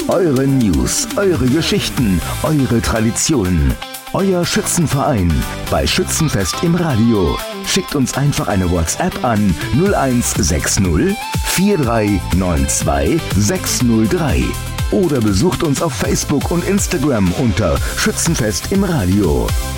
Eure News, eure Geschichten, eure Traditionen. Euer Schützenverein bei Schützenfest im Radio. Schickt uns einfach eine WhatsApp an 0160 4392 603 oder besucht uns auf Facebook und Instagram unter Schützenfest im Radio.